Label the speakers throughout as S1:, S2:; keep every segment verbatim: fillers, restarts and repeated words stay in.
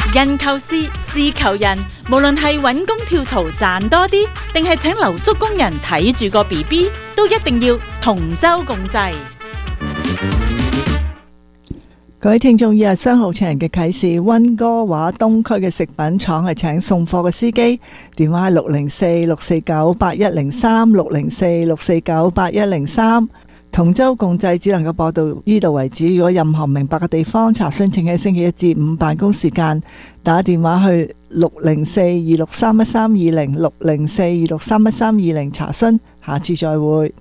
S1: 人求事，事求人，無論係揾工跳槽賺多啲，定係請留宿工人睇住個 B B， 都一定要同舟共濟。
S2: 各位聽眾，以日商號情人嘅啟示，溫哥華東區嘅食品廠係請送貨嘅司機，電話係六零四六四九八一零三六零四六四九八一零三。同舟共濟只能夠播到呢度為止，如果任何明白嘅地方查詢，請喺星期一至五辦公時間打電話去六零四二六三一三二零六零四二六三一三二零查詢。下次再會。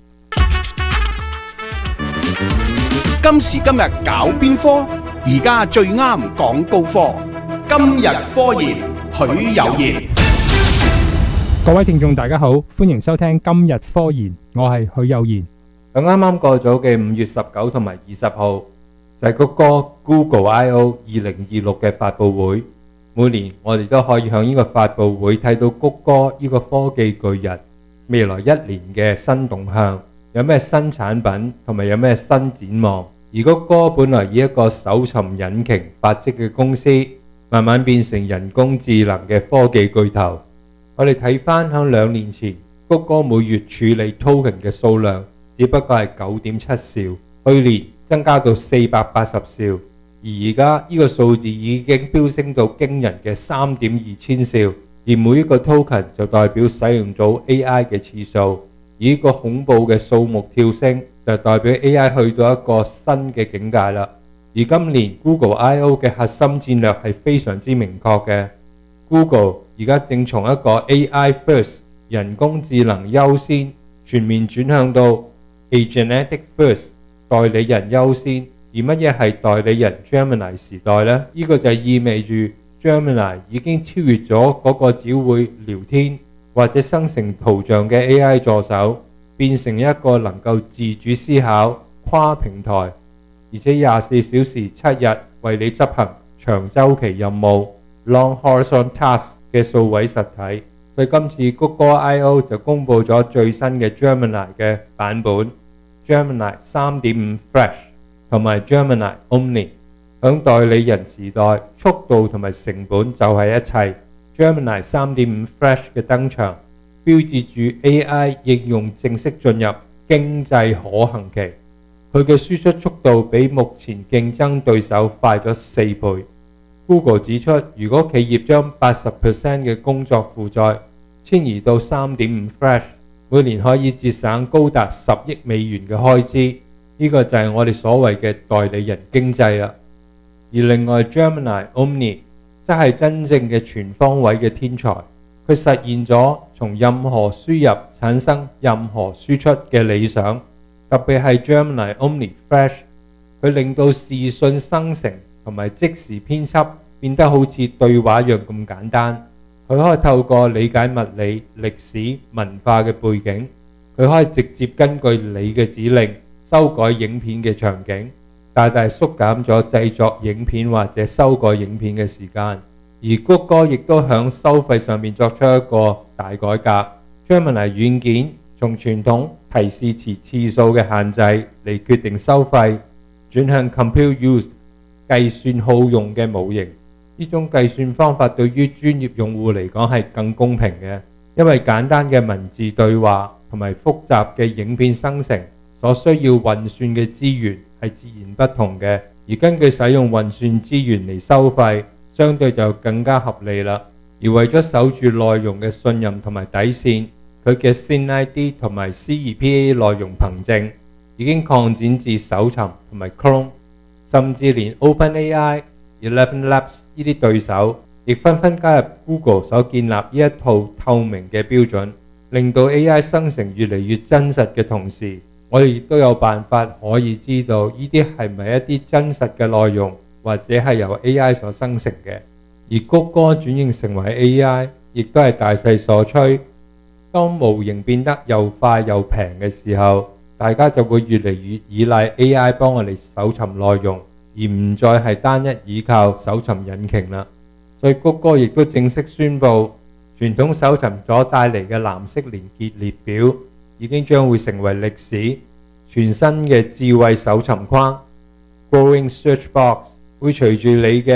S3: 今時今日搞邊科？而家最啱講高科。今日科研，許有賢。
S4: 各位聽眾大家好，歡迎收聽今日科研，我係許有賢。
S5: 咁啱啱過咗嘅五月十九同埋二十號就係嗰個 Google I O 二零二六嘅發佈會。每年我哋都可以向呢個發佈會睇到谷歌呢個科技巨人未來一年嘅新動向，有咩新產品同埋有咩新展望。而谷歌本來以一個搜尋引擎發跡嘅公司，慢慢變成人工智能嘅科技巨頭。我哋睇翻響兩年前，谷歌每月處理 token 嘅數量只不過係九點七兆，去年增加到四百八十兆，而而家呢個數字已經飆升到驚人嘅三點二千兆，而每一個 token 就代表使用咗 A I 嘅次數，而呢個恐怖嘅數目跳升就代表 A I 去到一個新嘅境界啦。而今年 Google I O 嘅核心戰略係非常之明確嘅 ，Google 而家正從一個 A I first 人工智能優先全面轉向到Agentic First 代理人優先。而乜嘢係代理人 Gemini 時代呢？呢、這個就意味住 Gemini 已經超越咗嗰個只會聊天或者生成圖像嘅 A I 助手，變成一個能夠自主思考、跨平台，而且廿四小時七日為你執行長週期任務 Long Horizon Task 嘅數位實體。所以今次谷歌 I O 就公布咗最新嘅 Gemini 嘅版本。Gemini 三點五 Fresh 同埋 Gemini Omni 響代理人時代，速度同埋成本就係一切。Gemini 三點五 Fresh 嘅登場，標誌住 A I 應用正式進入經濟可行期。佢嘅輸出速度比目前競爭對手快咗四倍。Google 指出，如果企業將八十 percent 嘅工作負載遷移到三點五 Fresh，每年可以節省高達十億美元嘅開支，呢、這個就係我哋所謂嘅代理人經濟啦。而另外 Gemini Omni 則係真正嘅全方位嘅天才，佢實現咗從任何輸入產生任何輸出嘅理想。特別係 Gemini Omni Fresh， 佢令到視訊生成同埋即時編輯變得好似對話一樣咁簡單。佢可以透過理解物理、歷史、文化嘅背景，佢可以直接根據你嘅指令修改影片嘅場景，大大縮減咗製作影片或者修改影片嘅時間。而谷歌亦都響收費上面作出一個大改革。Gemini 軟件從傳統提示詞次數嘅限制嚟決定收費，轉向 Compute Used 計算好用嘅模型。呢種計算方法對於專業用戶嚟講係更公平嘅，因為簡單嘅文字對話同埋複雜嘅影片生成所需要運算嘅資源係自然不同嘅，而根據使用運算資源嚟收費，相對就更加合理啦。而為咗守住內容嘅信任同埋底線，佢嘅 Syn I D 同埋 C E P A 內容憑證已經擴展至搜尋同埋 Chrome， 甚至連 OpenAI、Eleven Labs 呢啲對手亦紛紛加入 Google 所建立呢一套透明嘅標準，令到 A I 生成越嚟越真實嘅同時，我哋亦都有辦法可以知道呢啲係咪一啲真實嘅內容，或者係由 A I 所生成嘅。而谷歌轉型成為 A I， 亦都係大勢所趨。當模型變得又快又平嘅時候，大家就會越嚟越依賴 A I 幫我哋搜尋內容，而唔再係單一依靠搜尋引擎啦。所以谷歌亦都正式宣布，傳統搜尋所帶嚟嘅藍色連結列表已經將會成為歷史。全新嘅智慧搜尋框 Growing Search Box 會隨住你嘅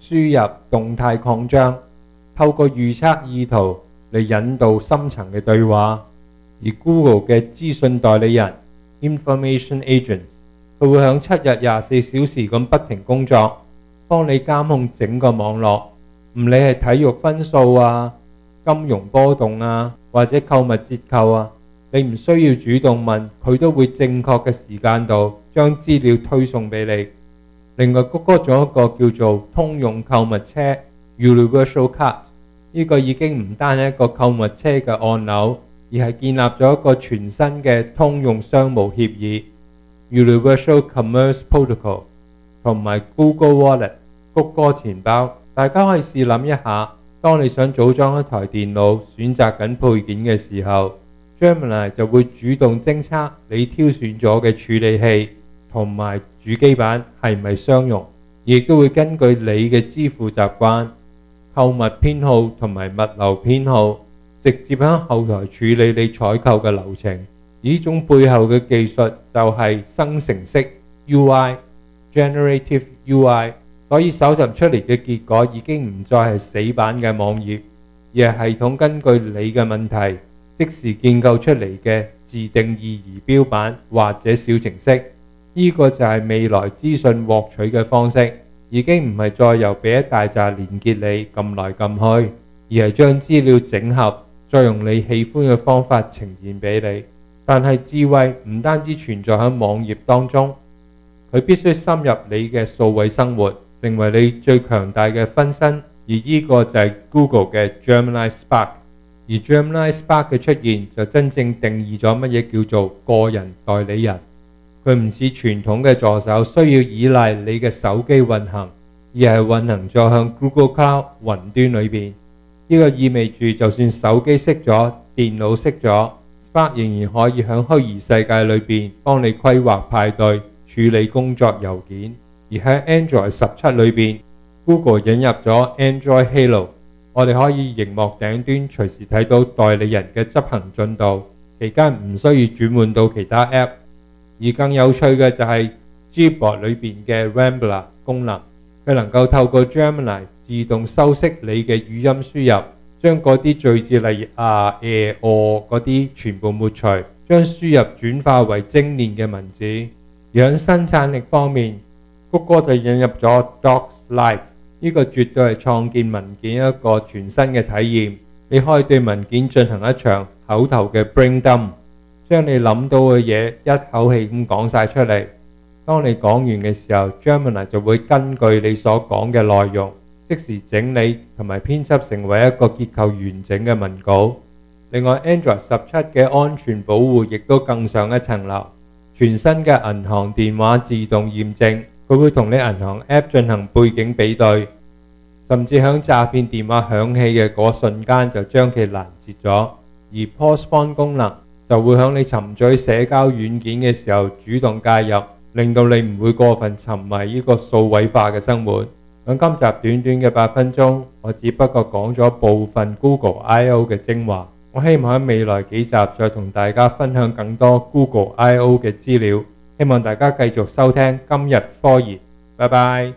S5: 輸入動態擴張，透過預測意圖嚟引導深層嘅對話。而 Google 嘅資訊代理人 Information Agents， 佢會響七日廿四小時咁不停工作，幫你監控整個網絡，唔理係體育分數啊、金融波動啊，或者購物折扣啊，你唔需要主動問，佢都會正確嘅時間度將資料推送俾你。另外，谷歌仲有一個叫做通用購物車 Universal Cart， 呢個已經唔單係一個購物車嘅按鈕，而係建立咗一個全新嘅通用商務協議 Universal Commerce Protocol， 同埋 Google Wallet 谷歌錢包。大家可以試諗一下，當你想組裝一台電腦，選擇緊配件嘅時候， Gemini 就會主動偵測你挑選咗嘅處理器同埋主機板係咪相容，亦都會根據你嘅支付習慣、購物編號同埋物流編號，直接喺後台處理你採購嘅流程。呢種背後嘅技術就係生成式 U I、Generative U I， 所以搜尋出嚟嘅結果已經唔再係死板嘅網頁，而係系統根據你嘅問題即時建構出嚟嘅自定義儀表板或者小程式。呢個就係未來資訊獲取嘅方式，已經唔係再由俾一大紮連結你撳來撳去，而係將資料整合，再用你喜歡嘅方法呈現俾你。但係智慧唔單止存在喺網頁當中，佢必須深入你嘅數位生活，成為你最強大嘅分身。而呢個就係 Google 嘅 Gemini Spark。而 Gemini Spark 嘅出現就真正定義咗乜嘢叫做個人代理人。佢唔似傳統嘅助手需要依賴你嘅手機運行，而係運行咗向 Google Cloud 雲端裏邊。呢個意味住就算手機熄咗、電腦熄咗， Spark 仍然可以喺虛擬世界裏邊幫你規劃派對、處理工作郵件。而喺 Android 十七裏邊， Google 引入咗 Android Halo， 我哋可以熒幕頂端隨時睇到代理人嘅執行進度，期間唔需要轉換到其他 App。而更有趣嘅就係 Gboard 裏邊嘅 Rambler 功能，佢能夠透過 Gemini 自動修飾你嘅語音輸入，將嗰啲句子例如啊、誒、哦嗰啲全部抹除，將輸入轉化為精煉嘅文字。而喺生產力方面，谷歌就引入咗 Docs Live， 呢個絕對係創建文件一個全新嘅體驗。你可以對文件進行一場口頭嘅 brain dump，將你諗到嘅嘢一口氣咁講晒出嚟。當你講完嘅時候， Gemini 就會根據你所講嘅內容，即時整理同埋編輯成為一個結構完整嘅文稿。另外 Android 十七嘅安全保護亦都更上一層樓，全新嘅銀行電話自動驗證，佢會同你銀行 App 進行背景比對，甚至響詐騙電話響起嘅嗰瞬間就將佢攔截咗。而 Postphone 功能就會響你沉醉社交軟件嘅時候主動介入，令到你唔會過分沉迷呢個數位化嘅生活。喺今集短短嘅八分鐘，我只不過講咗部分 Google I O 嘅精華。我希望喺未來幾集再同大家分享更多 Google I O 嘅資料。希望大家繼續收聽今日科研，拜拜。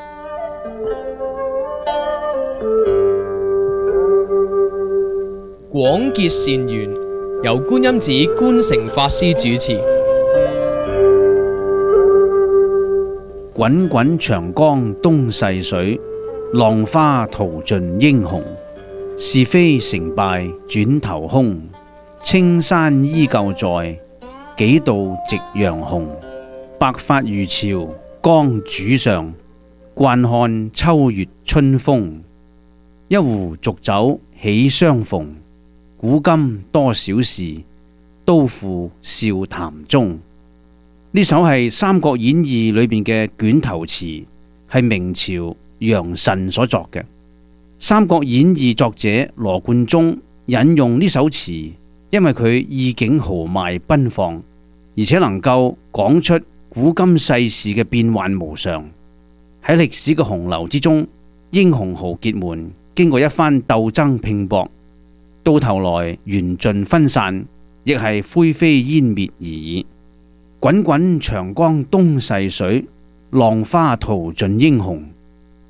S6: 廣結善緣，由觀音寺觀誠法師主持。
S7: 滾滾長江東逝水，浪花淘盡英雄。是非成敗轉頭空，青山依舊在，幾度夕陽紅。白髮漁樵江渚上，慣看秋月春風。一壺濁酒喜相逢，古今多少事，都付笑談中。呢首係《三國演義》裏邊嘅卷頭詞，係明朝楊慎所作嘅。《三國演義》作者羅貫中引用呢首詞，因為佢意境豪邁奔放，而且能夠講出古今世事嘅變幻無常。喺歷史嘅洪流之中，英雄豪傑們經過一番鬥爭拼搏，到頭來緣盡分散，亦係灰飛煙滅而已。滾滾長江東逝水，浪花淘盡英雄。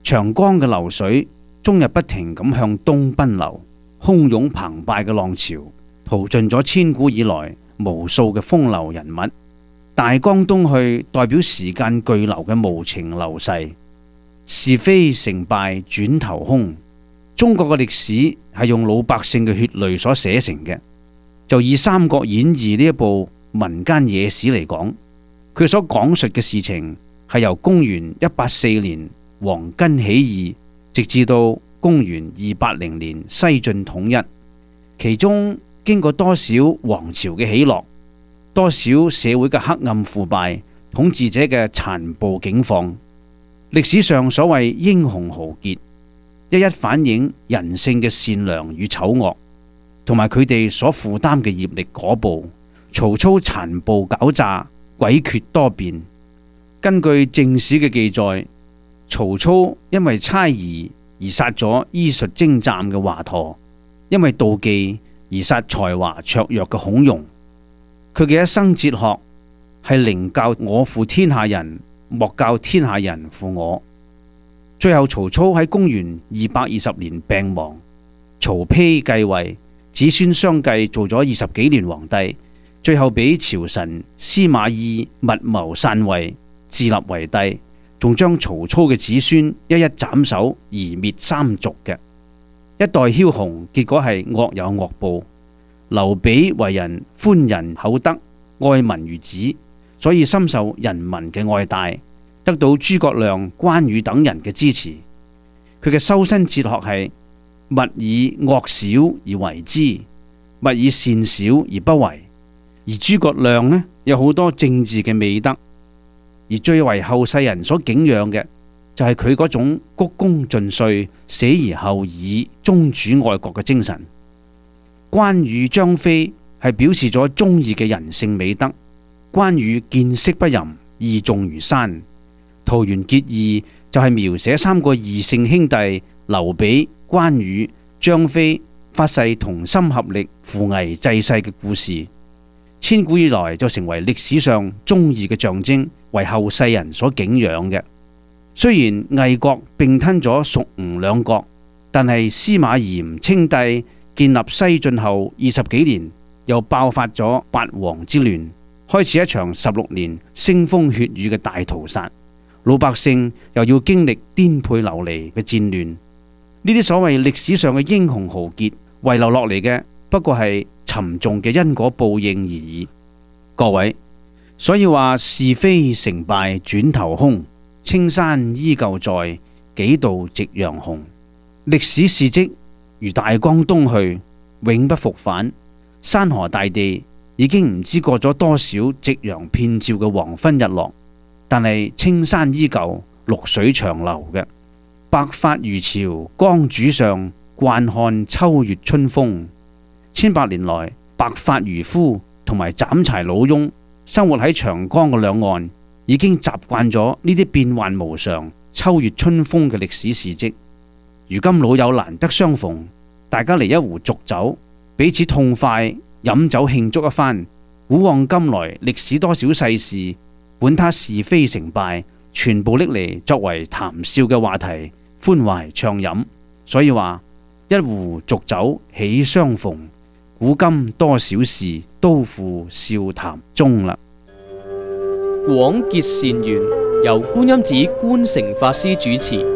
S7: 長江嘅流水終日不停咁向東奔流，洶湧澎湃嘅浪潮淘盡咗千古以來無數嘅風流人物。大江東去代表時間巨流嘅無情流逝，是非成敗轉頭空。中國嘅歷史係用老百姓嘅血淚所寫成嘅。就以《三國演義》呢一部民間野史嚟講，佢所講述嘅事情係由公元一八四年黃巾起義，直至到公元二八零年西晉統一，其中經過多少王朝嘅起落，多少社會嘅黑暗腐敗，統治者嘅殘暴境況。歷史上所謂英雄豪傑，一一反映人性嘅善良與醜惡，同埋佢哋所負擔嘅業力果報。曹操殘暴狡詐，詭譎多變。根據正史嘅記載，曹操因為猜疑而殺咗醫術精湛嘅華佗，因為妒忌而殺才華卓越嘅孔融。佢嘅一生哲學係寧教我負天下人，莫教天下人負我。最後曹操喺公元二百二十年病亡，曹丕繼位，子孫相繼做咗二十幾年皇帝，最後俾朝臣司馬懿密謀篡位，自立為帝，仲將曹操嘅子孫一一斬首而滅三族嘅一代梟雄，結果係惡有惡報。劉備為人寬仁厚德，愛民如子，所以深受人民嘅愛戴，得到諸葛亮、關羽等人嘅支持。佢嘅修身哲學係勿以惡小而為之，勿以善小而不為。而諸葛亮呢，有好多政治嘅美德，而最為後世人所敬仰嘅就係佢嗰種鞠躬盡瘁、死而後已、忠主愛國嘅精神。關羽、張飛係表示咗忠義嘅人性美德。關羽見色不淫，義重如山。桃園結義就係描寫三個異姓兄弟劉備、關羽、張飛發誓同心合力、扶危濟世嘅故事。千古以來就成為歷史上忠義嘅象徵，為後世人所敬仰嘅。雖然魏國併吞咗蜀吳兩國，但係司馬炎稱帝建立西晉後二十幾年，又爆發咗八王之亂，開始一場十六年腥風血雨嘅大屠殺。老百姓又要經歷顛沛流離嘅戰亂。呢啲所謂歷史上嘅英雄豪傑遺留落嚟嘅，不過係沉重嘅因果報應而已。各位，所以話是非成敗轉頭空，青山依舊在，幾度夕陽紅。歷史事跡如大江東去，永不復返。山河大地已經唔知過咗多少夕陽遍照嘅黃昏日落，但係青山依舊，綠水長流嘅。白髮漁樵江渚上，慣看秋月春風。千百年來，白髮漁夫同埋斬柴老翁生活喺長江嘅兩岸，已經習慣咗呢啲變幻無常、秋月春風嘅歷史事跡。如今老友難得相逢，大家嚟一壺濁酒，彼此痛快飲酒慶祝一番。古往今來歷史多少世事，管他是非成敗，全部拎嚟作為談笑嘅話題，歡懷暢飲。所以話一壺濁酒喜相逢，古今多少事，都付笑談中啦。
S6: 廣結善緣，由觀音寺觀誠法師主持。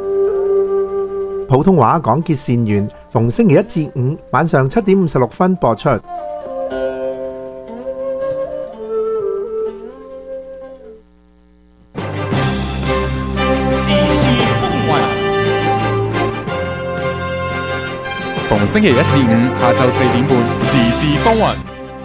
S8: 普通話廣結善緣，逢星期一至五晚上七點五十六分播出。
S9: 逢星期一至五下晝四點半，時事風雲。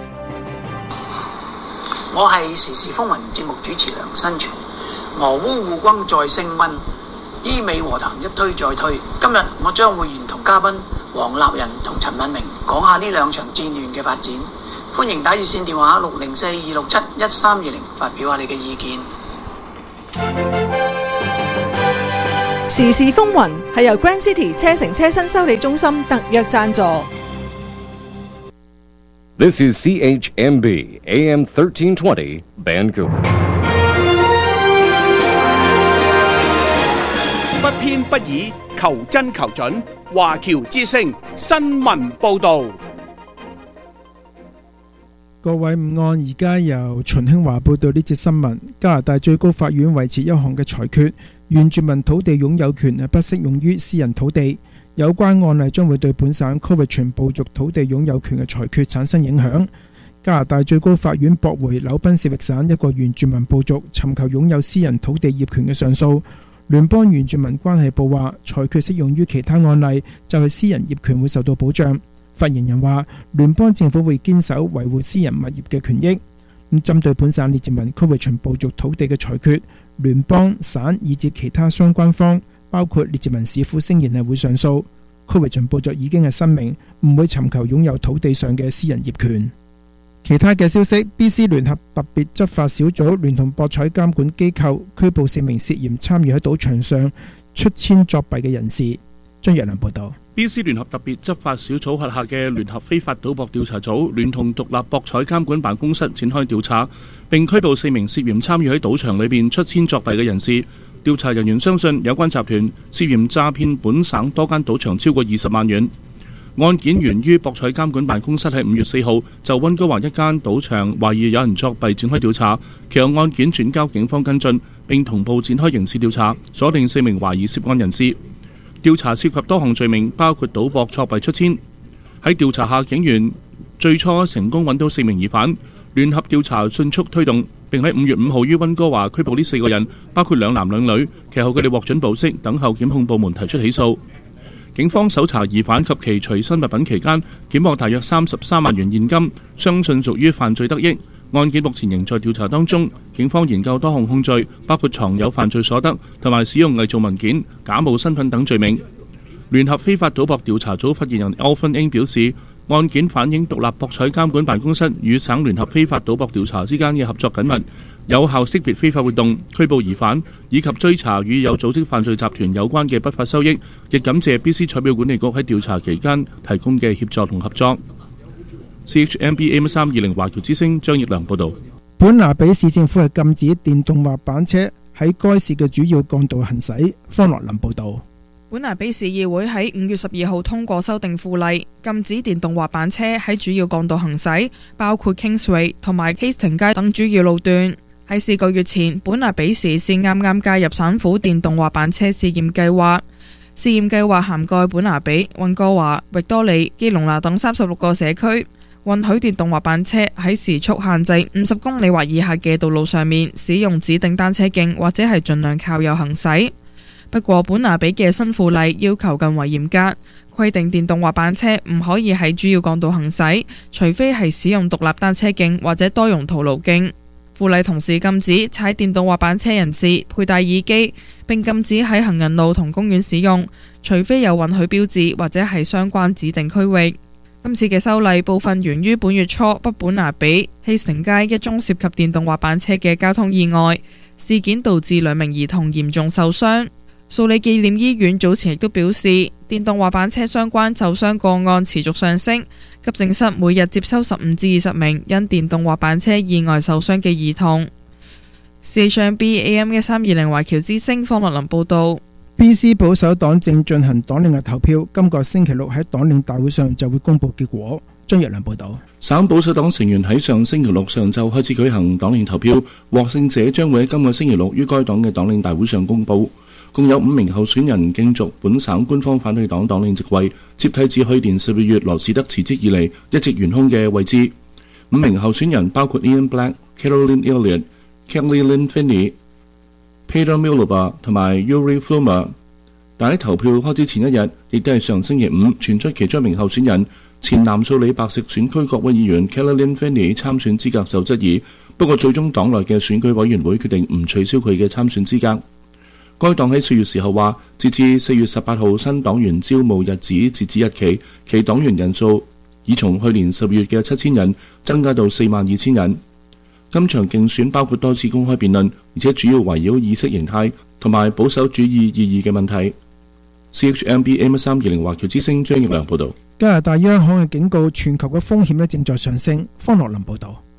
S10: 我係時事風雲節目主持梁新全。俄烏互轟再升溫，伊美和談一推再推。今日我將會沿同嘉賓黃立仁同陳敏明講下呢兩場戰亂嘅發展。歡迎打熱線電話六零四二六七一三二零發表下你嘅意見。
S11: 時事風雲係由 Grand City 車城車身修理中心特約贊助。
S12: This is C H M B A M thirteen twenty Vancouver。
S3: 不偏天不已，求真求準。華僑之聲新聞報導。
S13: 各位午安，而家由秦興華報道呢節新聞。加拿大最高法院維持一項嘅裁決，原住民土地擁有權係不適用於私人土地。有關案例將會對本省區域全部族土地擁有權嘅裁決產生影響。加拿大最高法院駁回紐賓士域省一個原住民部族尋求擁有私人土地業權嘅上訴。聯邦原住民關係部話，裁決適用於其他案例，就係私人業權會受到保障。發言人話，聯邦政府會堅守維護私人物業嘅權益。咁針對本省列治文區域全部族土地嘅裁決，聯邦、省以至其他相關方，包括列治文市府聲言係會上訴。區域全部族已經係聲明唔會尋求擁有土地上嘅私人業權。其他嘅消息 ，B C 聯合特別執法小組聯同博彩監管機構拘捕四名涉嫌參與喺賭場上出千作弊嘅人士。張若良報道。
S14: B C 聯合特別執法小組轄下嘅聯合非法賭博調查組聯同獨立博彩監管辦公室展開調查，並拘捕四名涉嫌參與喺賭場裏邊出千作弊嘅人士。調查人員相信有關集團涉嫌詐騙本省多間賭場超過二十萬元。案件源於博彩監管辦公室喺五月四號就溫哥華一間賭場懷疑有人作弊展開調查，其後案件轉交警方跟進，並同步展開刑事調查，鎖定四名懷疑涉案人士。調查涉及多項罪名，包括賭博作弊出千。喺調查下，警員最初成功揾到四名疑犯，聯合調查迅速推動，並喺五月五號於溫哥華拘捕呢四個人，包括兩男兩女。其後佢哋獲准保釋，等候檢控部門提出起訴。警方搜查疑犯及其隨身物品期間，檢獲大約三十三萬元現金，相信屬於犯罪得益。案件目前仍在調查當中，警方研究多項控罪，包括藏有犯罪所得同埋使用偽造文件、假冒身份等罪名。聯合非法賭博調查組發言人 Alvin Ng 表示，案件反映獨立博彩監管辦公室與省聯合非法賭博調查之間嘅合作緊密，有效識別非法活動、拘捕疑犯以及追查與有組織犯罪集團有關嘅不法收益。亦感謝 B C 彩票管理局喺調查期間提供嘅協助同合作。C H M B A M 三二零華僑之聲張奕良報道。
S13: 本拿比市政府係禁止電動滑板車喺該市嘅主要幹道行駛。方樂林報道。
S15: 本拿比市議會喺五月十二號通過修訂附例，禁止電動滑板車喺主要幹道行駛，包括 Kingsway 同埋 Hastings 街等主要路段。喺四個月前，本拿比市先啱啱加入省府電動滑板車試驗計劃。試驗計劃涵蓋本拿比、溫哥華、域多利、基隆拿等三十六個社區，允許電動滑板車喺時速限制五十公里或以下嘅道路上面使用指定單車徑，或者係盡量靠右行駛。不過，本拿比嘅新附例要求更為嚴格，規定電動滑板車唔可以喺主要幹道行駛，除非係使用獨立單車徑或者多用途路徑。附例同時禁止踩電動滑板車人士佩戴耳機，並禁止喺行人路同公園使用，除非有允許標誌或者係相關指定區域。今次嘅修例部分源於本月初北本拿比希城街一宗涉及電動滑板車嘅交通意外事件，導致兩名兒童嚴重受傷。素里紀念醫院早前亦都表示，電動滑板車相關受傷個案持續上升，急症室每日接收十五至二十名因電動滑板車意外受傷嘅兒童。C H M B A M 一三二零華僑之聲方樂林報道。
S13: B C 保守黨正進行黨領日投票，今個星期六喺黨領大會上就會公布結果。張若良報道。
S14: 省保守黨成員喺上星期六上晝開始舉行黨領投票，獲勝者將會喺今個星期六於該黨嘅黨領大會上公布。共有五名候選人競逐本省官方反對黨黨領席位，接替自去年十二月羅士德辭職以嚟一直懸空嘅位置。五名候選人包括 Ian Black、Caroline Elliott、Kelly Lynn Finney、Peter Miliband 同埋 Yuri Fluma。但喺投票開始前一日，亦都係上星期五傳出其中一名候選人前南素里白石選區國會議員 Kelly Lynn Finney 參選資格受質疑，不過最終黨內嘅選舉委員會決定唔取消佢嘅參選資格。該黨喺四月時候話，截至四月十八號新黨員招募日子截止日期，其黨員人數已從去年十月嘅七千人增加到四萬二千人。今場競選包括多次公開辯論，而且主要圍繞意識形態同埋保守主義意義嘅問題。C H M B A 三二零華僑之聲張奕良報道。
S13: 加拿大央行嘅警告，全球嘅風險咧正在上升。方樂林報道。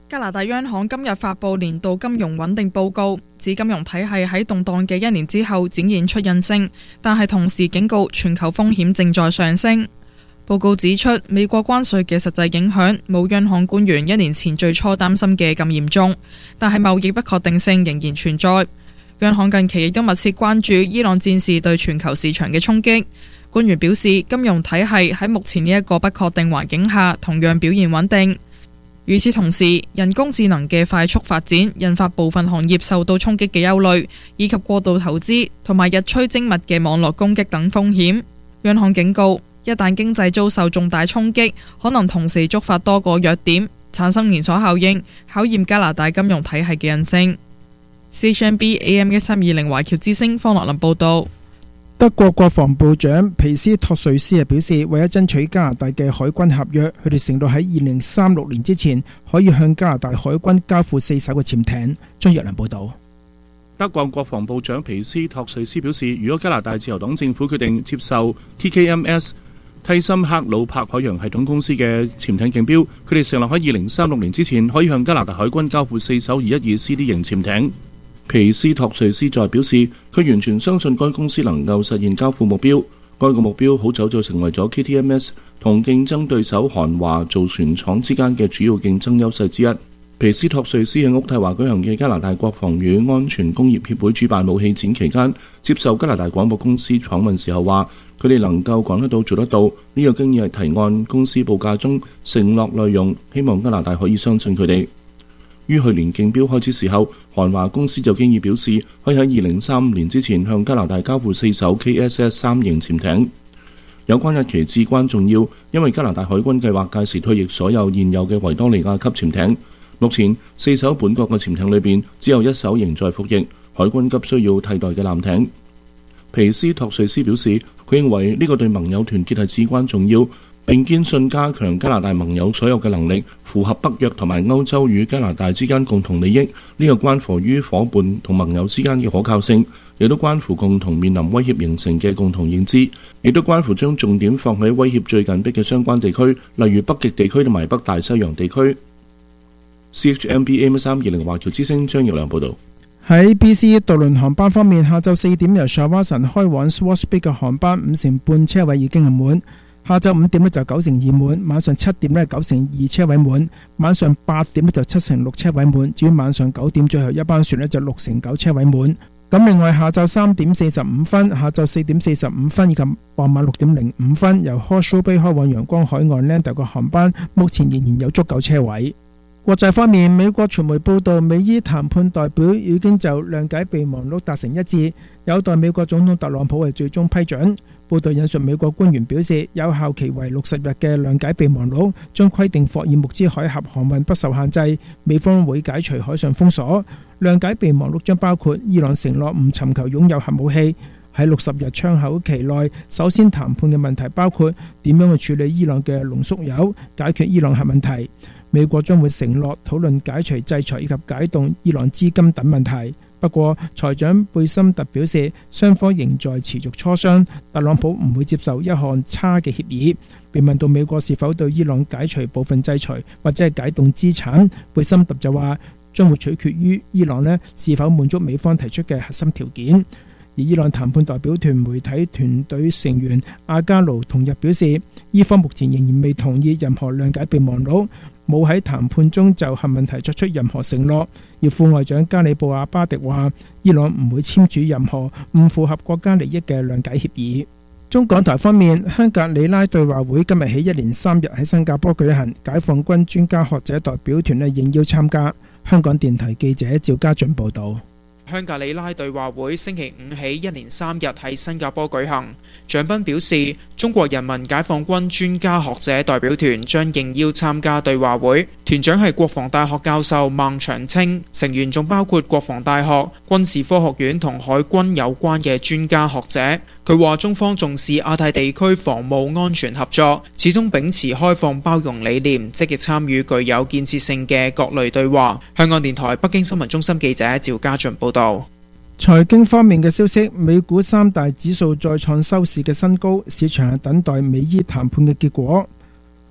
S15: 加拿大央行今日發布年度金融穩定報告，指金融體系喺動盪嘅一年之後展現出韌性，但係同時警告全球風險正在上升。報告指出，美國關稅嘅實際影響冇央行官員一年前最初擔心嘅咁嚴重，但係貿易不確定性仍然存在。央行近期亦都密切關注伊朗戰事對全球市場嘅衝擊。官員表示，金融體系喺目前呢一個不確定環境下同樣表現穩定。與此同時，人工智能嘅快速發展引發部分行業受到衝擊嘅憂慮，以及過度投資同埋日趨精密嘅網絡攻擊等風險。央行警告，一旦經濟遭受重大衝擊，可能同時觸發多個弱點，產生連鎖效應，考驗加拿大金融體系嘅韌性。C H M B A M 一三二零華僑之聲方樂林報道。
S13: 德國國防部長皮斯托瑞斯表示，為咗爭取加拿大嘅海軍合約，佢哋承諾喺二零三六年之前可以向加拿大海軍交付四艘嘅潛艇。張若良報道。
S14: 德國國防部長皮斯托瑞斯表示，如果加拿大自由黨政府決定接受 T K M S 蒂森克魯柏海洋系統公司嘅潛艇競標，佢哋承諾喺二零三六年之前可以向加拿大海軍交付四艘二一二 C D 型潛艇。皮斯托瑞斯再表示，佢完全相信該公司能夠實現交付目標。該個目標好早就成為咗 K T M S 同競爭對手韓華造船廠之間嘅主要競爭優勢之一。皮斯托瑞斯喺渥太華舉行嘅加拿大國防與安全工業協會主辦武器展期間，接受加拿大廣播公司訪問時候話，佢哋能夠講得到做得到，呢、這個經已係提案公司報價中承諾內容，希望加拿大可以相信佢哋。於去年競標開始時候，韓華公司就經已表示可以喺二零三五年之前向加拿大交付四艘 K S S 三型潛艇。有關日期至關重要，因為加拿大海軍計劃屆時退役所有現有嘅維多利亞級潛艇。目前四艘本國嘅潛艇裏邊，只有一艘仍在服役，海軍急需要替代嘅艦艇。皮斯托瑞斯表示，佢認為呢個對盟友團結係至關重要，並堅信加強加拿大盟友所有嘅能力，符合北約同埋歐洲與加拿大之間共同利益。呢個關乎於伙伴同盟友之間嘅可靠性，亦都關乎共同面臨威脅形成嘅共同認知，亦都關乎將重點放喺威脅最緊迫嘅相關地區，例如北極地區同埋北大西洋地區。C H M B A M 三二零華僑之聲張耀良報導。
S13: 喺 B C 渡輪航班方面，下晝四點由 Shawson 開往 Swartz Bay 嘅航班五成半車位已經係滿。下晝五點呢就九成二滿，晚上七點呢九成二車位滿，晚上八點呢就七成六車位滿。至於晚上九點最後一班船呢就六成九車位滿。咁另外下晝三點四十五分、下晝四點四十五分以及傍晚六點零五分由 Horseshoe Bay 開往陽光海岸 Lando 嘅航班，目前仍然有足夠車位。國際方面，美國傳媒報道，美伊談判代表已經就諒解備忘錄達成一致，有待美國總統特朗普為最終批准。報道引述美國官員表示，有效期為六十日嘅諒解備忘錄將規定霍爾木茲海峽航運不受限制，美方會解除海上封鎖。諒解備忘錄將包括伊朗承諾唔尋求擁有核武器。喺六十日窗口期內，首先談判嘅問題包括點樣去處理伊朗嘅濃縮鈾，解決伊朗核問題。美國將會承諾討論解除制裁以及解凍伊朗資金等問題。不過，財長貝森特表示，雙方仍在持續磋商，特朗普唔會接受一項差嘅協議。被問到美國是否對伊朗解除部分制裁或者係解凍資產，貝森特就話將會取決於伊朗呢是否滿足美方提出嘅核心條件。而伊朗談判代表團媒體團隊成員阿加盧同日表示，伊方目前仍然未同意任何諒解備忘錄，冇喺談判中就核問題作出任何承諾。而副外長加里布阿巴迪話，伊朗唔會簽署任何唔符合國家利益嘅諒解協議。中港台方面，香格里拉對話會今日起一連三日喺新加坡舉行，解放軍專家學者代表團咧應邀參加。香港電台記者趙家俊報道。
S16: 香格里拉對話會星期五起一連三日喺新加坡舉行。蔣斌表示，中國人民解放軍專家學者代表團將應邀參加對話會，團長係國防大學教授孟長青，成員仲包括國防大學、軍事科學院同海軍有關嘅專家學者。佢話中方重視亞太地區防務安全合作，始終秉持開放包容理念，積極參與具有建設性嘅各類對話。香港電台北京新聞中心記者趙家俊報道。
S13: 財經方面嘅消息，美股三大指數再創收市嘅新高，市場係等待美伊談判嘅結果。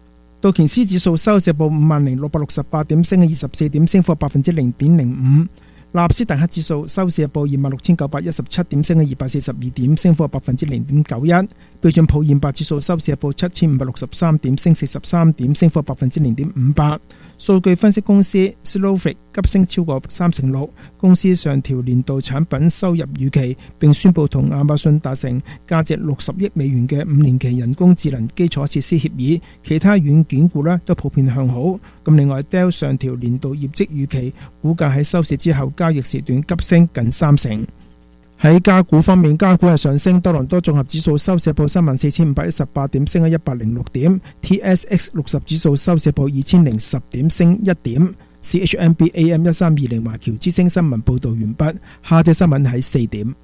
S13: 道瓊斯指數收市報五萬零六百六十八點，升咗二十四點，升幅百分之零點零五。納斯達克指數收市報二萬六千九百一十七點，升咗二百四十二點，升幅百分之零點九一。標準普爾五百指數收市報七千五百六十三點，升四十三點，升幅百分之零點五八。數據分析公司 Snowflake 急升超過三成六，公司上調年度產品收入預期，並宣布同亞馬遜達成價值六十億美元嘅五年期人工智能基礎設施協議。其他軟件股呢都普遍向好。咁另外 Dell 上調年度業績預期，股價喺收市之後交易時段急升近三成。喺加股方面，加股係上升，多倫多綜合指數收市報三萬四千五百一十八點，升咗一百零六點 ；T S X 六十指數收市報二千零十點，升一點。C H M B A M 一三二零華僑之星新聞報導完畢，下隻新聞喺四點。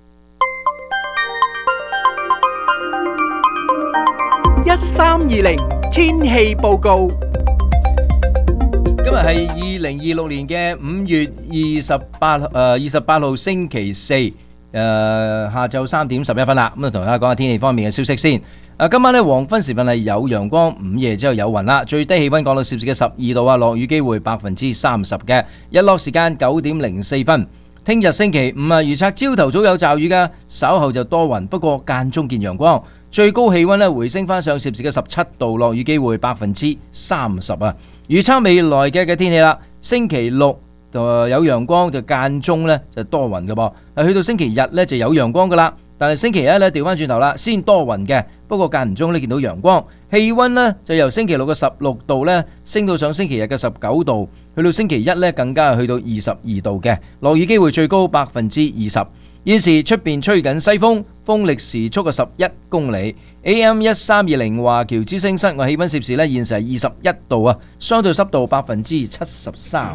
S3: 一三二零天氣報告。
S17: 今日係二零二六年嘅五月二十八誒二十八號星期四，誒、呃、下晝三點十一分啦。咁啊，同大家講下天氣方面嘅消息先。誒、呃，今晚呢黃昏時分係有陽光，午夜之後有雲啦。最低氣溫降到攝氏嘅十二度啊，落雨機會百分之三十嘅。日落時間九點零四分。聽日星期五啊，預測朝頭早有驟雨噶，稍後就多雲，不過間中見陽光。最高氣溫呢回升翻上攝氏嘅十七度，落雨機會百分之三十啊。預測未來嘅嘅天氣啦，星期六就有陽光，就間中呢就多雲嘅噃。去到星期日呢就有陽光噶啦，但係星期一呢調翻轉頭啦，先多雲嘅，不過間唔中呢見到陽光。氣溫呢就由星期六嘅十六度呢升到上星期日嘅十九度，去到星期一呢更加係去到二十二度嘅，落雨機會最高百分之二十。現時出邊吹緊西風，風力時速嘅十一公里。A M 一三二零華僑之聲室外氣溫攝氏呢，現時係二十一度啊，相對濕度百分之七十三。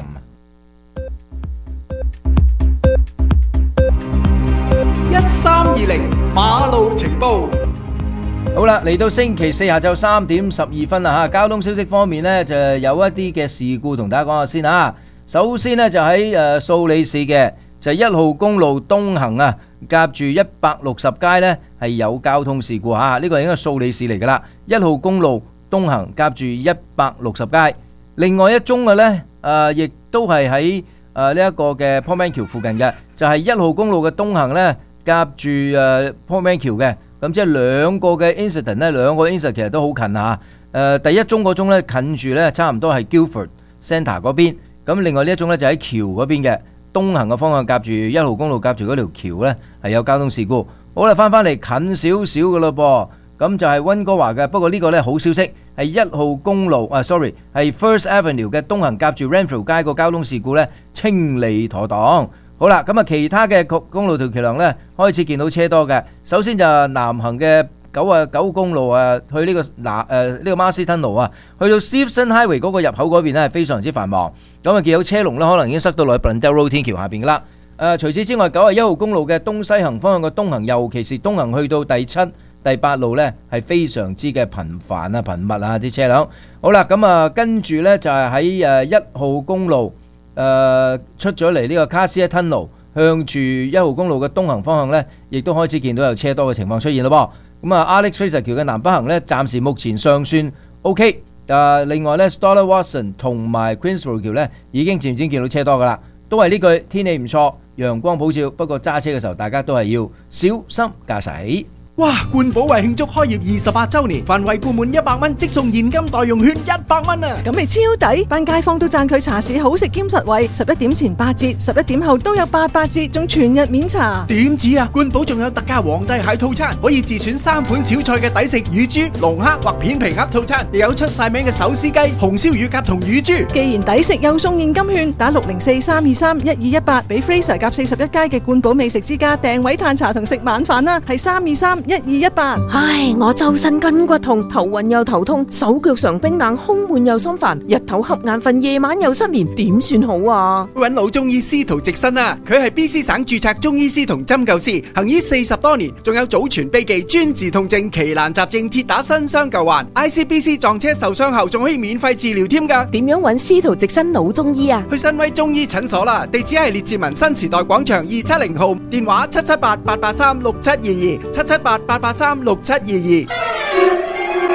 S3: 一三二零馬路情報。
S17: 好啦，嚟到星期四下晝三點十二分啦吓，交通消息方面呢，就有一啲嘅事故同大家講下先啊。首先呢，就喺誒素里市嘅。就係一號公路東行啊，夾住一百六十街呢係有交通事故嚇，呢個應該係素里市嚟㗎啦。一號公路東行夾住一百六十街，另外一宗嘅呢，誒亦都係喺誒呢一個嘅 Portman 橋附近嘅，就係一號公路嘅東行呢夾住誒 Portman 橋嘅，咁即係兩個嘅 incident 呢，兩個 incident 其實都好近嚇。誒第一宗嗰宗呢近住呢差唔多係 Guildford Centre 嗰邊，咁另外呢一宗呢就喺橋嗰邊嘅。東行嘅方向夾住一號公路夾住嗰條橋呢係有交通事故。好啦，翻翻嚟近少少嘅咯噃，咁就係溫哥華嘅。不過呢個呢好消息係一號公路啊 ，sorry 係 First Avenue 嘅東行夾住 Renfrew 街個交通事故呢清理妥當。好啦，咁啊其他嘅公路條橋梁呢開始見到車多嘅。首先就係南行嘅九啊九公路啊，去呢、這個嗱誒呢個 Marcy Tunnel 啊，去到 Stevenson Highway 嗰個入口嗰邊呢係非常之繁忙。咁啊，見到車龍呢可能已經塞到落去 Blundell Road 天橋下邊噶啦。誒、呃，除此之外，九啊一號公路嘅東西行方向嘅東行，尤其是東行去到第七、第八路呢，係非常之嘅頻繁啊、頻密啊啲車輛。好啦，咁啊，跟住呢就係喺誒一號公路誒、呃、出咗嚟呢個 Cartier Tunnel，向住一號公路嘅東行方向呢，亦都開始見到有車多嘅情況出現咯噃。咁啊 ，Alex Fraser 橋嘅南北行呢，暫時目前尚算 OK。誒，另外呢 Stoddard Watson 同埋 Queensborough 橋呢，已經漸漸見到車多噶啦。都係呢句，天氣唔錯，陽光普照，不過揸車嘅時候，大家都係要小心駕駛。
S3: 哇！冠寶為慶祝開業二十八週年，凡惠顧滿一百蚊即送現金代用券一百蚊啊！
S11: 咁咪超抵，班街坊都讚佢茶市好食兼實惠，十一點前八折，十一點後都有八八折，仲全日免茶。
S3: 點止啊！冠寶仲有特價皇帝蟹套餐，可以自選三款小菜嘅抵食乳豬、龍蝦或片皮鴨套餐，亦有出晒名嘅手撕雞、紅燒乳鴿同乳豬。
S11: 既然抵食又送現金券，打六零四三二三一二一八，俾 Fraser 夾四十一街嘅冠寶美食之家訂位嘆茶同食晚飯啦，係三二三一二一八。
S18: 唉，我周身筋骨痛，頭暈又頭痛，手腳常冰冷，胸悶又心煩，日頭瞌眼瞓，夜晚又失眠，點算好啊？
S3: 搵老中醫司徒直身啊，佢係 B C 省註冊中醫師同針灸師，行醫四十多年，仲有祖傳秘技專治痛症、奇難雜症，鐵打新傷舊患。I C B C 撞車受傷後仲可以免費治療添㗎。
S18: 點樣搵司徒直身老中醫啊？
S3: 去新威中醫診所啦，地址係列治文新時代廣場二七零號，電話七七八八八三六七二二，七七八八八三六七二二。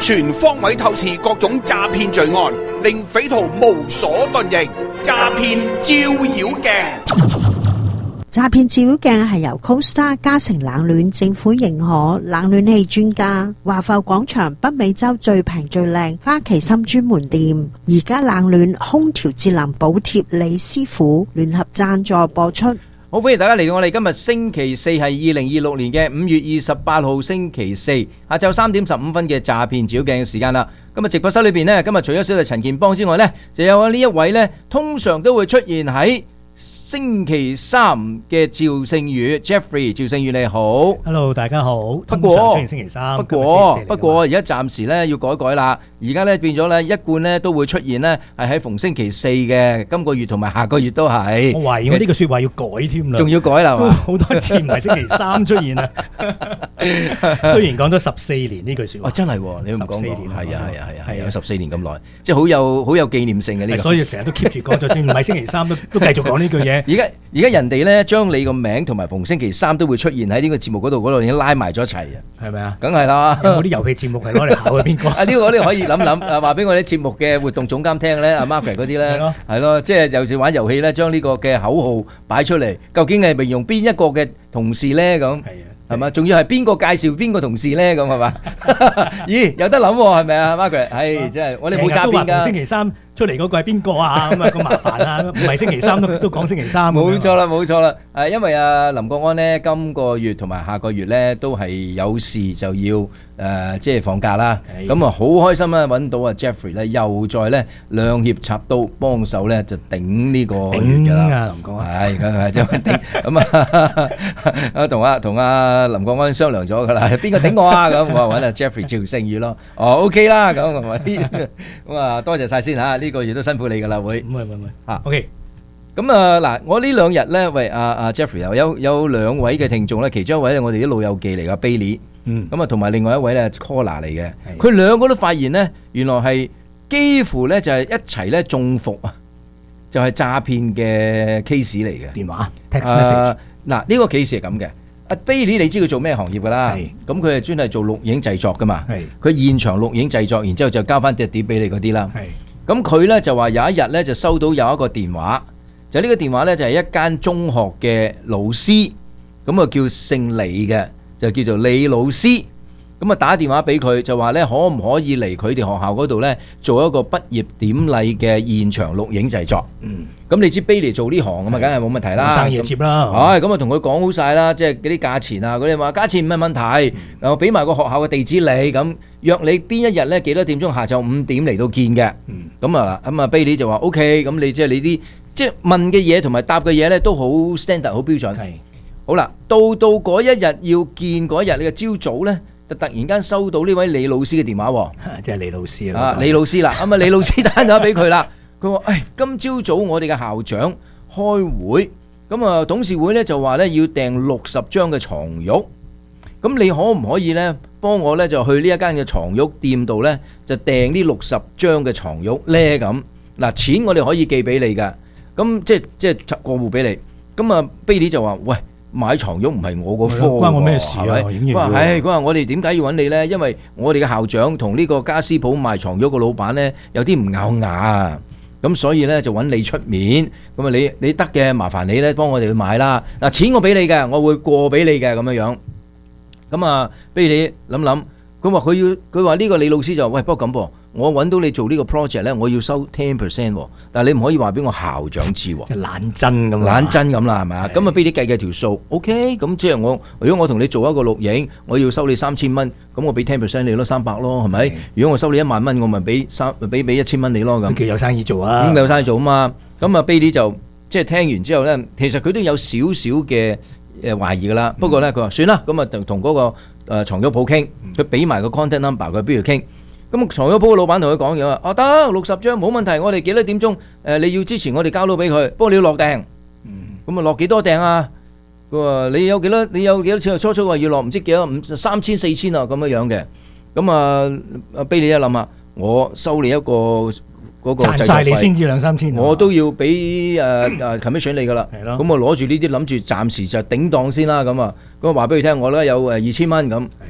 S19: 全方位透視各種詐騙罪案，令匪徒無所遁形。詐騙照妖鏡。
S20: 詐騙照妖鏡係由 Costa 嘉誠冷暖政府認可冷暖氣專家華埠廣場北美洲最平最靚花旗參專門店，而家冷暖空調節能補貼李師傅聯合贊助播出。
S17: 好，歡迎大家嚟到我哋今日星期四係二零二六年嘅五月二十八號星期四下晝三點十五分嘅詐騙照妖鏡嘅時間啦。今日直播室裏邊呢，今日除咗小弟陳健邦之外呢，就有呢一位呢，通常都會出現喺星期三嘅趙勝宇 Jeffrey， 趙勝宇你好
S21: ，Hello 大家好。
S17: 不過
S21: 通常出現星期三，
S17: 不過不過而家暫時咧要改改啦，而家咧變咗咧一貫咧都會出現咧係喺逢星期四嘅，今個月同埋下個月都係。
S21: 我懷疑我呢個説話要改添啦，
S17: 仲要改啦，
S21: 好多次唔係星期三出現啊。雖然講咗十四年呢句説話，
S17: 真係你唔講過，
S21: 係
S17: 啊係啊係啊係有十四年咁耐，即係好有好有紀念性嘅呢個。
S21: 所以成日都 keep 住講，就算唔係星期三都都繼續講呢句嘢。
S17: 而家而家人哋咧將你個名同埋逢星期三都會出現喺呢個節目嗰度，嗰度已經拉埋咗一齊啊，
S21: 係咪啊？
S17: 梗係啦。
S21: 有冇啲遊戲節目係攞嚟考嘅邊個？
S17: 啊呢個我哋可以諗諗啊，話俾我哋節目嘅活動總監聽咧，阿 Margaret 嗰啲咧，係咯，即係有時玩遊戲咧，將呢個嘅口號擺出嚟，究竟係形容邊一個嘅同事咧咁？係啊。係嘛？仲要係邊個介紹邊個同事咧？咁係嘛？咦，有得諗喎，係咪啊 Margaret？係真係，我哋冇詐騙㗎。
S21: 星期三出嚟嗰個係邊個啊？咁啊咁麻煩啊！唔係星期三都都講星期三。
S17: 冇錯啦，冇錯啦。誒，因為啊林國安咧，今個月同埋下個月咧都係有事就要誒，即係放假啦。咁啊，好開心啊！揾到啊 Jeffrey 咧，又再咧兩肋插刀幫手咧，就頂呢個月㗎啦。頂啊，林國安。係，梗係即係頂。咁啊，啊同啊同啊。林國安商量咗噶啦，邊個頂我啊？咁我話揾阿 Jeffrey 趙勝宇咯。哦 ，OK 啦，咁係咪？咁啊，多謝晒先嚇，呢個月都辛苦你噶啦，會。
S21: 唔係唔係唔係。
S17: 嚇
S21: ，OK。
S17: 咁啊嗱，我呢兩日咧，喂阿阿 Jeffrey 又有有兩位嘅聽眾咧，其中一位咧我哋啲老友記嚟噶 Bailey，嗯，咁啊同埋另外一位咧 Caller 嚟嘅，佢兩個都發現咧，原來係幾乎咧就係一齊咧中伏啊，就係詐騙嘅 case 嚟嘅
S21: 電話 text message。
S17: 嗱呢個 case 係咁嘅。阿 Bailey 你知佢做咩行業㗎啦？咁佢係專係做錄影製作㗎嘛。佢現場錄影製作，然之後就交翻隻碟俾你嗰啲啦。咁佢咧就話有一日咧就收到有一個電話，就呢個電話咧就係一間中學嘅老師，咁啊叫姓李嘅，就叫做李老師。咁啊打電話俾佢就話咧可唔可以嚟佢哋學校嗰度咧做一個畢業典禮嘅現場錄影製作？嗯，咁你知 Bailey 做呢行啊嘛，梗係冇問題啦，
S21: 生意接啦。
S17: 唉，咁啊同佢講好晒啦，即係嗰啲價錢啊，嗰啲話價錢唔係問題，我俾埋個學校嘅地址你，咁約你邊一日咧幾多點鐘下晝五點嚟到見嘅。嗯，咁啊咁啊 Bailey 就話 OK，咁你即係你啲即係問嘅嘢同埋答嘅嘢咧都好 standard 好標準。係，好啦，到到嗰一日要見嗰一日，你嘅朝早咧。就突然間收到呢位李老師嘅電話喎，
S21: 即係李老師
S17: 啊，李老師啦，咁啊李老師打電話俾佢啦，佢話：誒，今朝早我哋嘅校長開會，咁啊董事會咧就話咧要訂六十張嘅床褥，咁你可唔可以咧幫我咧就去呢一間嘅床褥店度咧就訂呢六十張嘅床褥咧咁，嗱錢我哋可以寄俾你㗎，咁即係即係過戶俾你，咁啊 Bailey 就話：喂。買床褥唔係我個科，
S21: 關我咩事啊？
S17: 佢話：唉，佢話我哋點解要揾你呢？因為我哋嘅校長同呢個家私鋪賣床褥個老闆呢，有啲唔咬牙啊，咁所以呢，就揾你出面，咁啊你你得嘅，麻煩你呢幫我哋去買啦。嗱，錢我俾你嘅，我會過俾你嘅咁樣樣。咁啊，不如你諗諗，佢話佢要，佢話呢個李老師就喂，不過咁噃。我揾到你做呢個 project 咧，我要收 ten percent 喎，但係你唔可以話俾我校長知喎，
S21: 即係懶真咁，
S17: 懶真咁啦，係咪啊？咁啊，俾你計計條數 ，OK？咁即係我，如果我同你做一個錄影，我要收你三千蚊，咁我俾 ten percent 你咯，三百咯，係咪？如果我收你一萬蚊，我咪俾三，俾俾一千蚊你咯，咁。
S21: 佢有生意做啊，
S17: 咁有生意做啊嘛。咁啊，Bailey就即係聽完之後咧，其實佢都有少少嘅誒懷疑噶啦。不過咧，佢話算啦，咁啊同同嗰個誒牀褥鋪傾，佢俾埋個 contact number，佢邊度傾？咁床褥鋪嘅老闆同佢講嘢話，啊得六十張冇問題，我哋幾多點鐘？誒、呃、你要之前我哋交到俾佢，不過你要落訂。咁、嗯、啊落幾多訂啊？佢話你有幾多？你有幾多錢？初初話要落唔知幾多五三千四千啊咁樣樣嘅。咁啊阿 Bailey 一諗啊，我收你一個嗰、那個
S21: 賺晒你先至兩三千，
S17: 我都要俾誒誒 commission 你噶啦。係咯。咁我攞住呢啲諗住暫時就頂檔先啦。咁啊，咁啊話俾佢聽，我咧有誒二千蚊咁。咁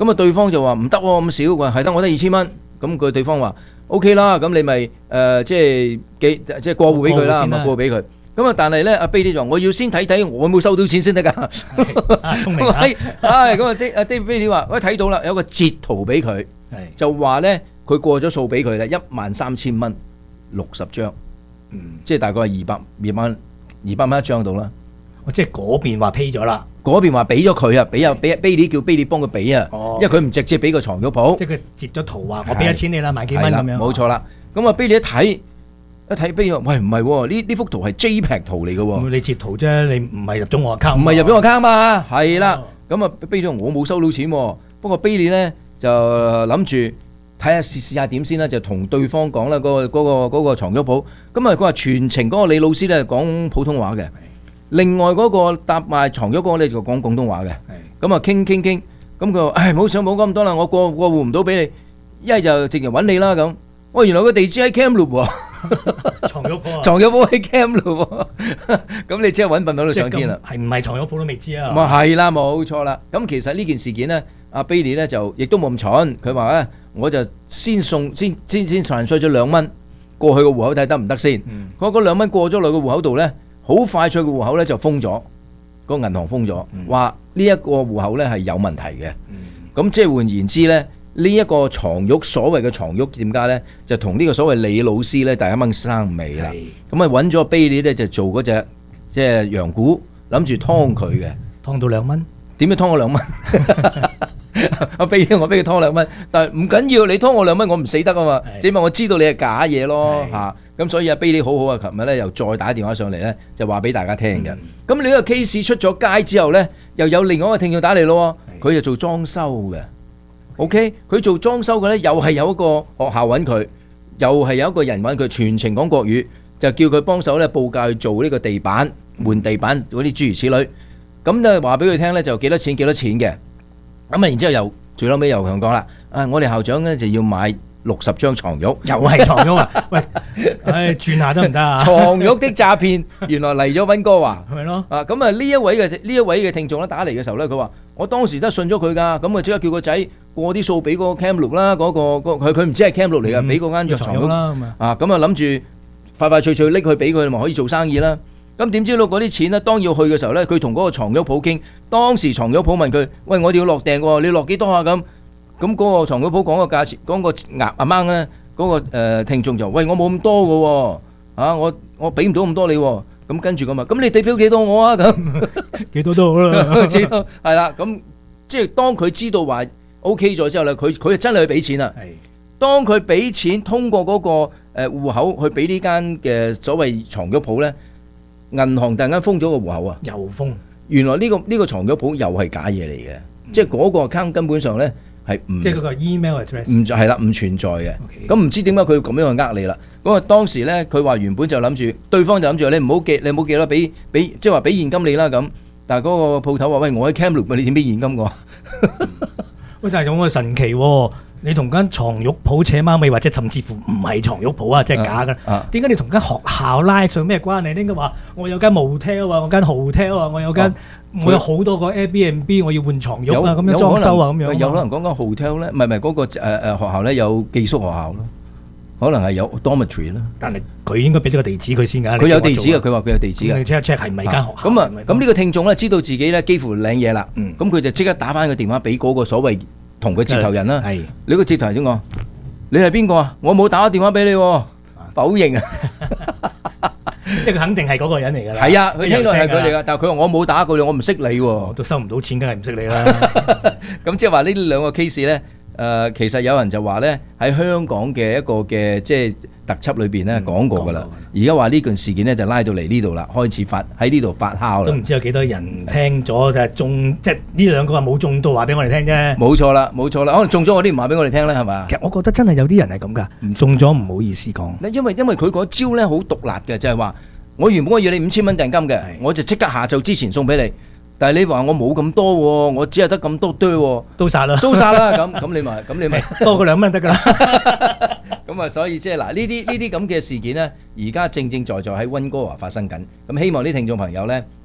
S17: 咁啊對方就話唔得喎，咁少，話係得我得二千蚊。咁佢對方話 O K 啦，咁你咪誒即係幾即係過戶俾佢啦，係咪過戶俾佢？咁啊，但係咧，阿 Bailey 就話我要先睇睇我有冇收到錢先得㗎。
S21: 啊，聰明啊！
S17: 係咁啊，啲阿 David Bailey 話：喂，睇到啦，有個截圖俾佢，就話咧佢過咗數俾佢咧，一萬三千蚊六十張，嗯，即係大概係二百二百蚊二百蚊一張到啦。
S21: 即係嗰邊話批咗啦，
S17: 嗰邊話俾咗佢啊，俾啊俾 Bailey 叫 Bailey 幫佢俾啊，因為佢唔直接俾個床褥鋪，
S21: 即係佢截咗圖話我俾咗錢你啦，萬幾蚊咁樣。
S17: 冇錯啦，咁啊 Bailey 一睇一睇 Bailey 話：喂，唔係喎，呢呢幅圖係 JPEG 圖嚟嘅喎。
S21: 你截圖啫，你唔係入咗我 account，
S17: 唔係入咗我 account 嘛，係啦。咁啊 Bailey 我冇收到錢喎，不過 Bailey 咧就諗住睇下試試下點先啦，就同對方講啦，嗰個嗰個嗰個床褥鋪。咁啊佢話全程嗰個李老師咧講普通話嘅。另外嗰個搭賣床褥嗰個咧就講廣東話嘅，咁啊傾傾傾，咁佢話：唉，唔好想冇咁多啦，我過過戶唔到俾你，一係就直接揾你啦咁。哦，原來個地址喺 Kamloops 喎，
S21: 床褥鋪啊，
S17: 床褥鋪喺 Kamloops 喎，咁你即係揾笨到度上天啦。
S21: 係唔係床褥鋪都未知啊？
S17: 咁啊係啦，冇錯啦。咁其實呢件事件咧，阿 Bailey 咧就亦都冇咁蠢，佢話咧我就先送先先先transfer咗兩蚊過去個戶口睇得唔得先。嗰嗰兩蚊過咗落個戶口度咧。好快脆個戶口咧就封咗，個銀行封咗，話呢一個戶口咧係有問題嘅。咁、嗯、即係換言之咧，呢、這、一個床褥所謂嘅床褥店家咧，就同呢個所謂李老師咧，大家掹生尾啦。咁啊揾咗 Bailey 咧就做嗰隻即係羊股，諗住劏佢嘅，
S21: 劏到兩蚊，
S17: 點樣劏我兩蚊？我俾我俾佢拖兩蚊，但係唔緊要，你拖我兩蚊，我唔死得啊嘛。只不過我知道你係假嘢咯嚇，咁所以阿 Bailey 好好啊，琴日咧又再打電話上嚟咧，就話俾大家聽嘅。咁你呢個 case 出咗街之後咧，又有另外一個聽眾打嚟咯，佢就做裝修嘅。OK，佢做裝修嘅咧，又係有一個學校揾佢，又係有一個人揾佢，全程講國語，就叫佢幫手咧報價去做呢個地板換地板嗰啲諸如此類。咁就話俾佢聽咧，就幾多錢幾多錢嘅。咁啊，然之後又最後尾又同佢講啦，啊，我哋校長咧就要買六十張床褥，
S21: 又係床褥啊！喂，唉，轉下得唔得啊？
S17: 床褥的詐騙，原來嚟咗溫哥華，
S21: 係咪咯？
S17: 啊，咁啊呢一位嘅呢一位嘅聽眾咧打嚟嘅時候咧，佢話我當時都信咗佢㗎，咁啊即刻叫個仔過啲數俾嗰個 Kamloops 啦，嗰個佢佢唔知係 Kamloops 嚟㗎，俾嗰間藥床褥啦，啊，咁啊諗住快快脆脆拎去俾佢，咪可以做生意啦。咁點知道嗰啲錢咧，當要去嘅時候咧，佢同嗰個床褥鋪傾。當時床褥鋪問佢：喂，我哋要落訂喎，你落幾多啊？咁咁嗰個床褥鋪講個價錢，講個額阿掹咧，嗰個誒聽眾就：喂，我冇咁多嘅喎，啊，我我俾唔到咁多你喎。咁跟住咁啊，咁你哋俾幾多我啊？咁
S21: 幾多都好啦，
S17: 知道係啦。咁即係當佢知道話 OK 咗之後咧，佢佢就真係去俾錢啦。係。當佢俾錢通過嗰個誒戶口去俾呢間嘅所謂床褥鋪咧。銀行突然間封咗個戶口啊！
S21: 又封，
S17: 原來呢、呢個呢、呢個床褥鋪又係假嘢嚟嘅，嗯、即係嗰個 account 根本上咧係唔，
S21: 即係嗰個 email address
S17: 唔係啦，唔存在嘅。咁唔、okay. 知點解佢咁樣去呃你啦？咁啊當時咧，佢話原本就諗住，對方就諗住你唔好寄，你唔好寄啦，俾俾即係話俾現金你啦咁。但係嗰個鋪頭話：喂，我喺 Kamloops，你點俾現金我？
S21: 喂，但係有個神奇喎、哦。你同間床褥鋪扯貓尾，或者甚至乎唔係床褥鋪啊，即係假㗎。點解你同間學校拉上咩關係？應該話我有間 motel 啊，我間 hotel 啊，我有間我有好多個 Airbnb，我要換床褥啊，咁樣裝修啊，咁樣。
S17: 有可能講緊 hotel 咧，唔係唔係嗰個誒誒學校咧有寄宿學校咯，可能係有 dormitory 啦。
S21: 但係佢應該俾咗個地址佢先㗎。
S17: 佢有地址嘅，佢話佢有地址嘅。
S21: 你 check check 係咪間學校？
S17: 咁啊，咁呢個聽眾咧知道自己咧幾乎領嘢啦，咁佢就即刻打翻個電話俾嗰個所謂同佢接頭人啦，係你個接頭人點講？你係邊個啊？我冇打個電話俾你，否認啊！
S21: 即係佢肯定係嗰個人嚟㗎啦。
S17: 係啊，佢聽到係佢嚟㗎，但係佢話我冇打過你，我唔識你喎。
S21: 我都收唔到錢，梗係唔識你啦。
S17: 咁即係話呢兩個 case 咧，誒其實有人就話咧喺香港嘅一個嘅即係特輯裏邊咧講過㗎啦。而家話呢件事件咧就拉到嚟呢度啦，開始發喺呢度發酵啦。
S21: 都唔知有幾多人聽咗就係中，即係呢兩個話冇中到話俾我哋聽啫。
S17: 冇錯啦，冇錯啦，可能中咗嗰啲唔話俾我哋聽咧，係嘛？
S21: 其實我覺得真係有啲人係咁㗎，中咗唔好意思講。
S17: 因為因為佢嗰招咧好毒辣嘅，就係話我原本我要你五千蚊訂金嘅，我就即刻下晝之前送俾你。但係你話我冇咁多喎，我只係得咁多堆喎，
S21: 都殺啦，
S17: 都殺啦，咁咁你咪咁你咪
S21: 多過兩蚊得㗎啦。
S17: 咁啊，所以即係嗱呢啲呢啲咁嘅事件咧，而家正正在在喺溫哥華發生緊。咁希望啲聽眾朋友咧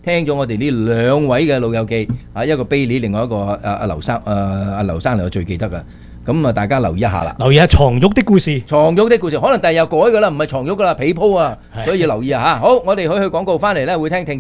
S17: 聽咗我哋呢兩位嘅老友記啊，一個 Bailey，另外一個阿阿劉生，誒阿劉生嚟我最記得噶。咁啊，大家留意一下啦。
S21: 留意下床褥的故事，
S17: 床褥的故事，可能第日又改噶啦，唔係床褥噶啦，被鋪啊，所以要留意啊嚇。好，我哋去去廣告翻嚟咧，會聽聽。